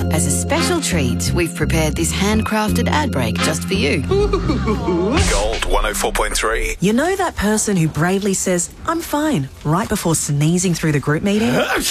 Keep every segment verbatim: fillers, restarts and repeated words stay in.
As a special treat, we've prepared this handcrafted ad break just for you. Gold one oh four point three. You know that person who bravely says, "I'm fine," right before sneezing through the group meeting?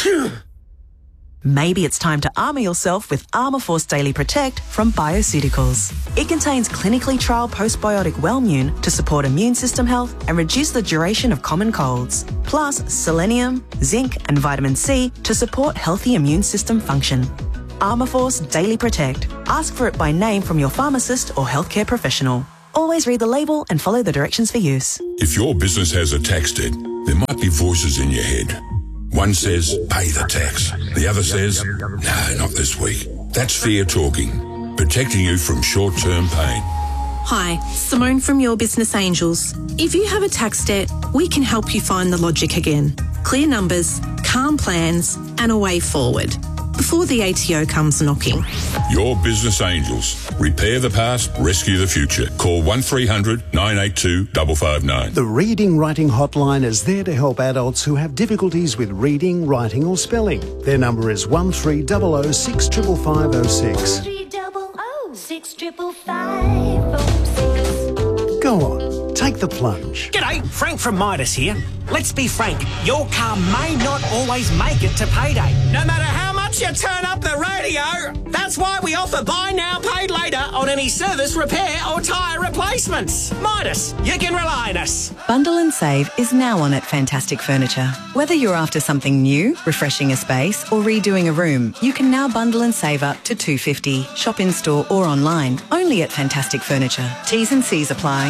Maybe it's time to armour yourself with Armourforce Daily Protect from Bioceuticals. It contains clinically trialled postbiotic Wellmune to support immune system health and reduce the duration of common colds, plus selenium, zinc and vitamin C to support healthy immune system function. Armourforce Daily Protect. Ask for it by name from your pharmacist or healthcare professional. Always read the label and follow the directions for use. If your business has a tax debt, there might be voices in your head. One says, pay the tax. The other says, no, not this week. That's fear talking, protecting you from short-term pain. Hi, Simone from Your Business Angels. If you have a tax debt, we can help you find the logic again. Clear numbers, calm plans, and a way forward before the A T O comes knocking. Your Business Angels. Repair the past, rescue the future. Call one three hundred nine eight two five five nine. The Reading Writing Hotline is there to help adults who have difficulties with reading, writing or spelling. Their number is one three zero zero six five five five zero six. three zero zero six five five five zero six. Go on, take the plunge. G'day, Frank from Midas here. Let's be frank, your car may not always make it to payday. No matter how much you turn up the radio, that's why we offer buy now, paid later on any service, repair or tyre replacements. Midas, you can rely on us. Bundle and Save is now on at Fantastic Furniture. Whether you're after something new, refreshing a space or redoing a room, you can now bundle and save up to two hundred fifty dollars. Shop in store or online, only at Fantastic Furniture. T's and C's apply.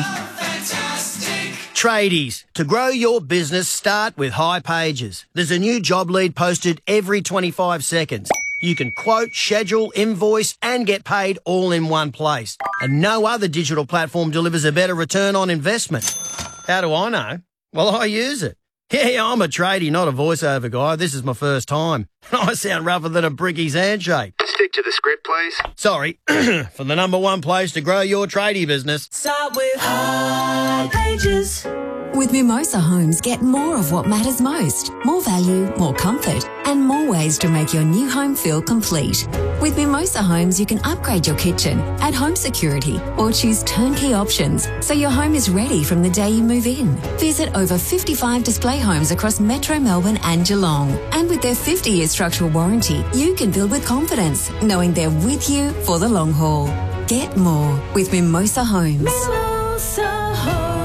Tradies, to grow your business, start with High Pages. There's a new job lead posted every twenty-five seconds. You can quote, schedule, invoice and get paid all in one place. And no other digital platform delivers a better return on investment. How do I know? Well, I use it. Yeah, I'm a tradie, not a voiceover guy. This is my first time. I sound rougher than a bricky's handshake. Stick to the script, please. Sorry, for the number one place to grow your tradie business. Start with High Pages. With Mimosa Homes, get more of what matters most. More value, more comfort, and more ways to make your new home feel complete. With Mimosa Homes, you can upgrade your kitchen, add home security, or choose turnkey options so your home is ready from the day you move in. Visit over fifty-five display homes across Metro Melbourne and Geelong. And with their fifty-year structural warranty, you can build with confidence, knowing they're with you for the long haul. Get more with Mimosa Homes. Mimosa Homes.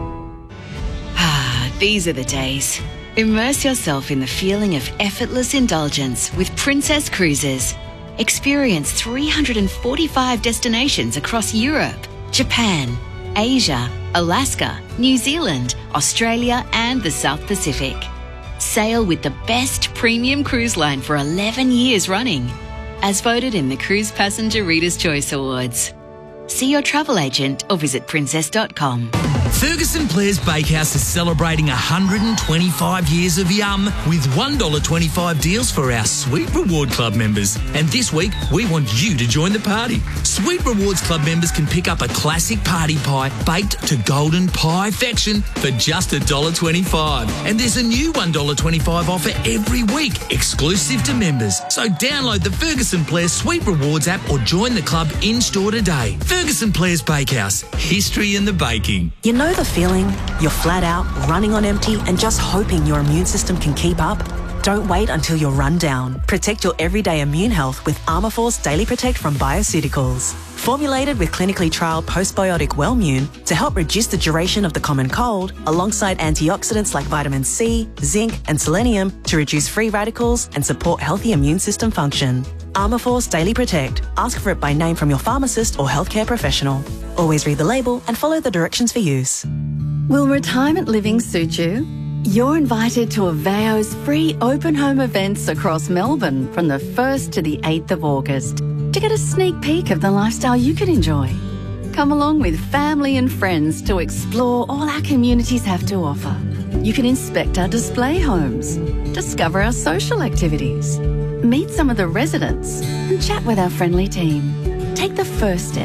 These are the days. Immerse yourself in the feeling of effortless indulgence with Princess Cruises. Experience three hundred forty-five destinations across Europe, Japan, Asia, Alaska, New Zealand, Australia and the South Pacific. Sail with the best premium cruise line for eleven years running, as voted in the Cruise Passenger Reader's Choice Awards. See your travel agent or visit princess dot com. Ferguson Blair's Bakehouse is celebrating one hundred twenty-five years of yum with one dollar twenty-five deals for our Sweet Reward Club members. And this week, we want you to join the party. Sweet Rewards Club members can pick up a classic party pie baked to golden pie-fection for just one dollar twenty-five. And there's a new one dollar twenty-five offer every week, exclusive to members. So download the Ferguson Blair Sweet Rewards app or join the club in-store today. Ferguson Blair's Bakehouse, history in the baking. You know the feeling? You're flat out, running on empty and just hoping your immune system can keep up? Don't wait until you're run down. Protect your everyday immune health with Armourforce Daily Protect from Bioceuticals. Formulated with clinically trialled postbiotic Wellmune to help reduce the duration of the common cold, alongside antioxidants like vitamin C, zinc and selenium to reduce free radicals and support healthy immune system function. Armourforce Daily Protect. Ask for it by name from your pharmacist or healthcare professional. Always read the label and follow the directions for use. Will retirement living suit you? You're invited to Aveo's free open home events across Melbourne from the first to the eighth of August to get a sneak peek of the lifestyle you can enjoy. Come along with family and friends to explore all our communities have to offer. You can inspect our display homes, discover our social activities, meet some of the residents and chat with our friendly team. Take the first step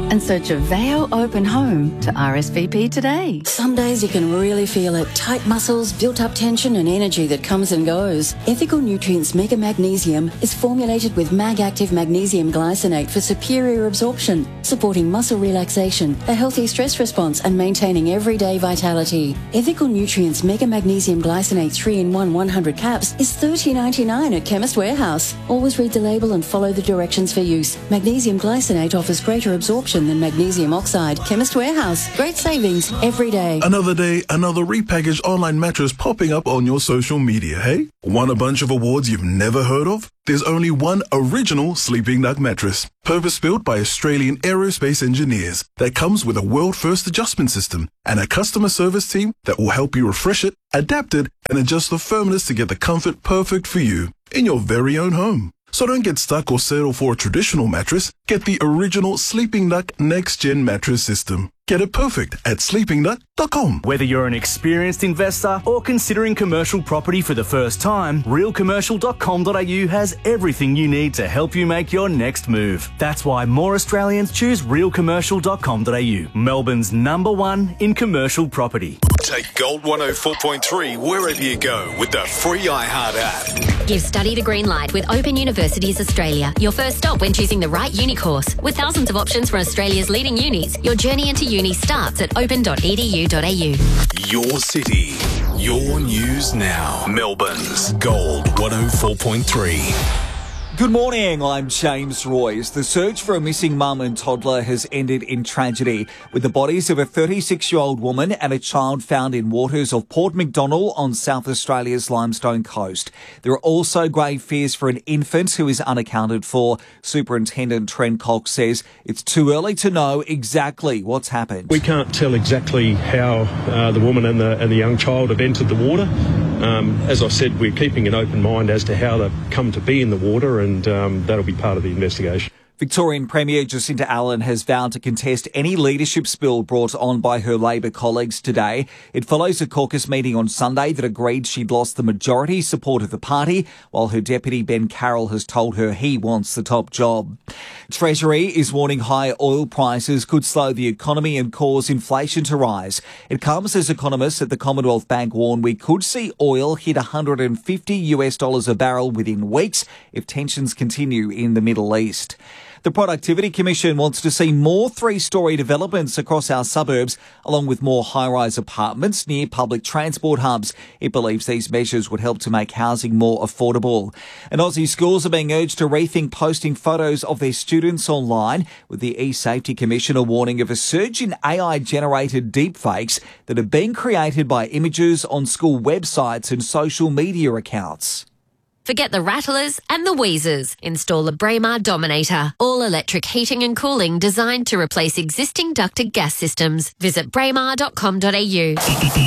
and search Aveo Open Home to R S V P today. Some days you can really feel it. Tight muscles, built-up tension and energy that comes and goes. Ethical Nutrients Mega Magnesium is formulated with Mag-Active Magnesium Glycinate for superior absorption, supporting muscle relaxation, a healthy stress response and maintaining everyday vitality. Ethical Nutrients Mega Magnesium Glycinate three in one one hundred caps is thirty dollars ninety-nine at Chemist Warehouse. Always read the label and follow the directions for use. Magnesium Glycinate offers greater absorption than magnesium oxide. Chemist Warehouse. Great savings every day. Another day, another repackaged online mattress popping up on your social media, hey? Want a bunch of awards you've never heard of? There's only one original Sleeping Duck mattress, purpose-built by Australian aerospace engineers, that comes with a world-first adjustment system and a customer service team that will help you refresh it, adapt it, and adjust the firmness to get the comfort perfect for you in your very own home. So don't get stuck or settle for a traditional mattress. Get the original Sleeping Duck Next Gen mattress system. Get it perfect at sleeping duck dot com. Whether you're an experienced investor or considering commercial property for the first time, real commercial dot com dot a u has everything you need to help you make your next move. That's why more Australians choose real commercial dot com dot a u, Melbourne's number one in commercial property. Take Gold one oh four point three wherever you go with the free iHeart app. Give study the green light with Open Universities Australia, your first stop when choosing the right uni course. With thousands of options for Australia's leading unis, your journey into uni starts at open dot e d u dot a u. Your city, your news now. Melbourne's Gold one oh four point three. Good morning, I'm James Royce. The search for a missing mum and toddler has ended in tragedy, with the bodies of a thirty-six-year-old woman and a child found in waters of Port Macdonnell on South Australia's Limestone Coast. There are also grave fears for an infant who is unaccounted for. Superintendent Trent Cox says it's too early to know exactly what's happened. We can't tell exactly how uh, the woman and the, and the young child have entered the water. Um, as I said, we're keeping an open mind as to how they've come to be in the water, and um, that'll be part of the investigation. Victorian Premier Jacinta Allen has vowed to contest any leadership spill brought on by her Labor colleagues today. It follows a caucus meeting on Sunday that agreed she'd lost the majority support of the party, while her deputy Ben Carroll has told her he wants the top job. Treasury is warning high oil prices could slow the economy and cause inflation to rise. It comes as economists at the Commonwealth Bank warn we could see oil hit one hundred fifty US dollars a barrel within weeks if tensions continue in the Middle East. The Productivity Commission wants to see more three-storey developments across our suburbs, along with more high-rise apartments near public transport hubs. It believes these measures would help to make housing more affordable. And Aussie schools are being urged to rethink posting photos of their students online, with the E-Safety Commissioner warning of a surge in A I-generated deepfakes that have been created by images on school websites and social media accounts. Forget the rattlers and the wheezers. Install a Braemar Dominator. All-electric heating and cooling designed to replace existing ducted gas systems. Visit braemar dot com dot a u.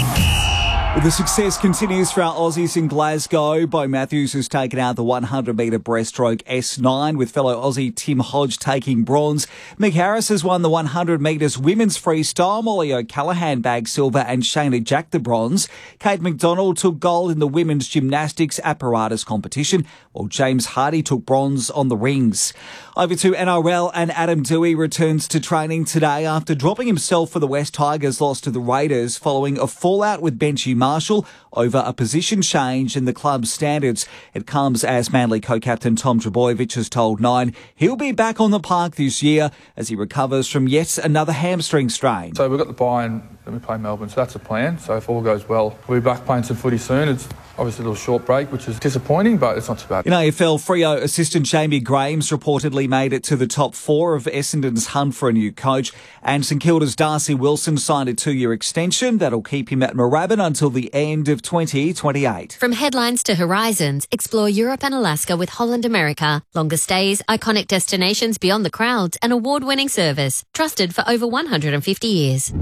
Well, the success continues for our Aussies in Glasgow. Bo Matthews has taken out the one hundred metre breaststroke S nine, with fellow Aussie Tim Hodge taking bronze. Mick Harris has won the one hundred metres women's freestyle. Molly O'Callaghan bagged silver and Shayna Jack the bronze. Kate McDonald took gold in the women's gymnastics apparatus competition, while James Hardy took bronze on the rings. Over to N R L, and Adam Doueihi returns to training today after dropping himself for the West Tigers' loss to the Raiders following a fallout with Benji Marshall over a position change in the club's standards. It comes as Manly co-captain Tom Trbojevic has told Nine he'll be back on the park this year as he recovers from yet another hamstring strain. So we've got the bye and then we play Melbourne, so that's the plan. So if all goes well, we'll be back playing some footy soon. It's obviously a little short break, which is disappointing, but it's not too bad. In A F L, Freo assistant Jamie Graham's reportedly made it to the top four of Essendon's hunt for a new coach, and St Kilda's Darcy Wilson signed a two-year extension that'll keep him at Moorabbin until the end of twenty twenty-eight. From headlines to horizons, explore Europe and Alaska with Holland America. Longer stays, iconic destinations beyond the crowds, and award-winning service. Trusted for over one hundred fifty years.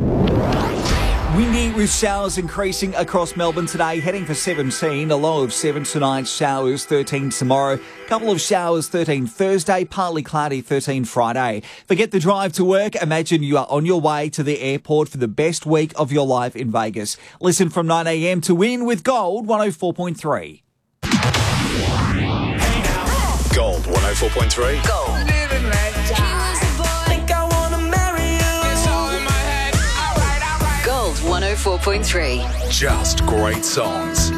Windy with showers increasing across Melbourne today, heading for seventeen, a low of seven tonight, showers thirteen tomorrow, couple of showers thirteen Thursday, partly cloudy thirteen Friday. Forget the drive to work, imagine you are on your way to the airport for the best week of your life in Vegas. Listen from nine a m to Win with Gold one oh four point three. Gold one oh four point three. Gold. one oh four point three. Just great songs.